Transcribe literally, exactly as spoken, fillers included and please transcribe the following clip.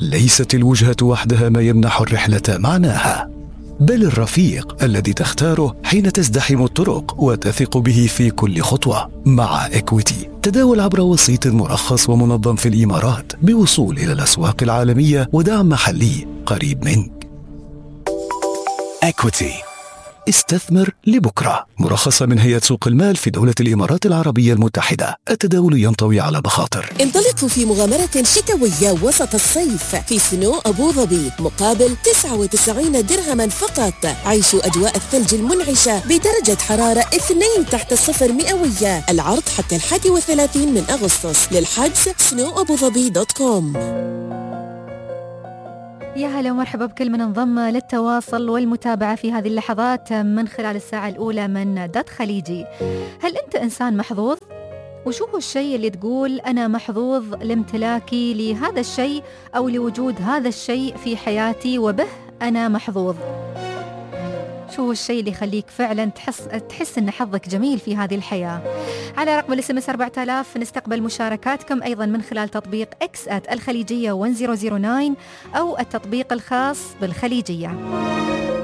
ليست الوجهة وحدها ما يمنح الرحلة معناها، بل الرفيق الذي تختاره حين تزدحم الطرق وتثق به في كل خطوة. مع إكويتي تداول عبر وسيط مرخص ومنظم في الإمارات بوصول إلى الأسواق العالمية ودعم محلي قريب منك. إكويتي، استثمر لبكرة. مرخصة من هيئة سوق المال في دولة الإمارات العربية المتحدة. التداول ينطوي على بخاطر. انطلقوا في مغامرة شتوية وسط الصيف في سنو أبو ظبي مقابل تسعة وتسعين درهما فقط. عيشوا أجواء الثلج المنعشة بدرجة حرارة اثنين تحت الصفر مئوية. العرض حتى الحادي والثلاثين من أغسطس. للحجز سنو أبو ظبي دوت كوم. يا هلا ومرحبا بكل من انضم للتواصل والمتابعة في هذه اللحظات من خلال الساعة الأولى من دات خليجي. هل أنت إنسان محظوظ؟ وشو هو الشيء اللي تقول أنا محظوظ لامتلاكي لهذا الشيء أو لوجود هذا الشيء في حياتي وبه أنا محظوظ؟ شو هو الشيء اللي يخليك فعلا تحس تحس ان حظك جميل في هذه الحياة؟ على رقم الاس ام اس أربعة آلاف نستقبل مشاركاتكم ايضا من خلال تطبيق اكس ات الخليجية واحد صفر صفر تسعة او التطبيق الخاص بالخليجية.